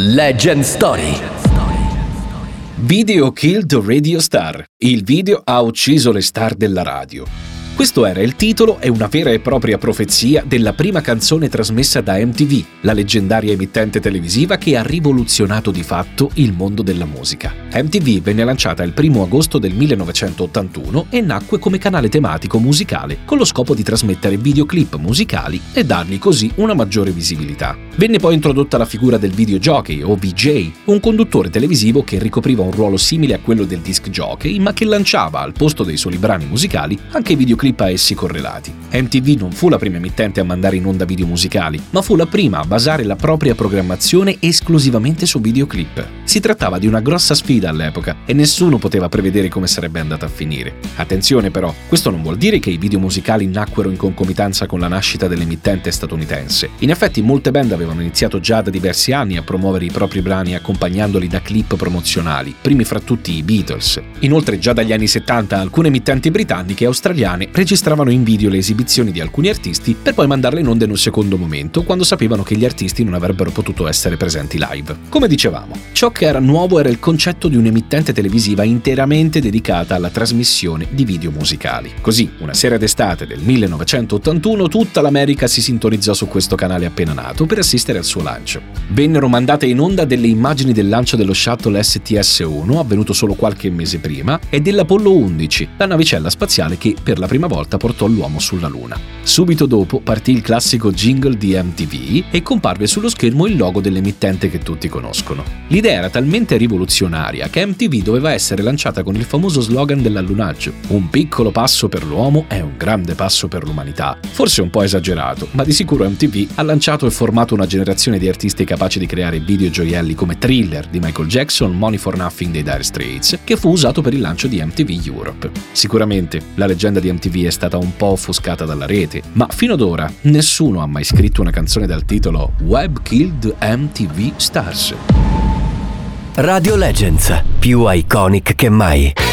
Legend Story. Video Killed the Radio Star. Il video ha ucciso le star della radio. Questo era il titolo e una vera e propria profezia della prima canzone trasmessa da MTV, la leggendaria emittente televisiva che ha rivoluzionato di fatto il mondo della musica. MTV venne lanciata il 1 agosto del 1981 e nacque come canale tematico musicale con lo scopo di trasmettere videoclip musicali e dargli così una maggiore visibilità. Venne poi introdotta la figura del videojockey o VJ, un conduttore televisivo che ricopriva un ruolo simile a quello del disc jockey ma che lanciava al posto dei soli brani musicali anche i videoclip a essi correlati. MTV non fu la prima emittente a mandare in onda video musicali, ma fu la prima a basare la propria programmazione esclusivamente su videoclip. Si trattava di una grossa sfida all'epoca e nessuno poteva prevedere come sarebbe andata a finire. Attenzione però, questo non vuol dire che i video musicali nacquero in concomitanza con la nascita dell'emittente statunitense. In effetti molte band avevano iniziato già da diversi anni a promuovere i propri brani accompagnandoli da clip promozionali, primi fra tutti i Beatles. Inoltre già dagli anni 70 alcune emittenti britanniche e australiane registravano in video le esibizioni di alcuni artisti per poi mandarle in onda in un secondo momento quando sapevano che gli artisti non avrebbero potuto essere presenti live. Come dicevamo, ciò che era nuovo era il concetto di un'emittente televisiva interamente dedicata alla trasmissione di video musicali. Così, una sera d'estate del 1981, tutta l'America si sintonizzò su questo canale appena nato per assistere al suo lancio. Vennero mandate in onda delle immagini del lancio dello shuttle STS-1, avvenuto solo qualche mese prima, e dell'Apollo 11, la navicella spaziale che per la prima volta portò l'uomo sulla Luna. Subito dopo partì il classico jingle di MTV e comparve sullo schermo il logo dell'emittente che tutti conoscono. L'idea era talmente rivoluzionaria che MTV doveva essere lanciata con il famoso slogan dell'allunaggio: un piccolo passo per l'uomo è un grande passo per l'umanità. Forse un po' esagerato, ma di sicuro MTV ha lanciato e formato una generazione di artisti capaci di creare videogioielli come Thriller di Michael Jackson, Money for Nothing dei Dire Straits, che fu usato per il lancio di MTV Europe. Sicuramente la leggenda di MTV è stata un po' offuscata dalla rete, ma fino ad ora nessuno ha mai scritto una canzone dal titolo Web Killed MTV Stars. Radio Legends, più iconic che mai.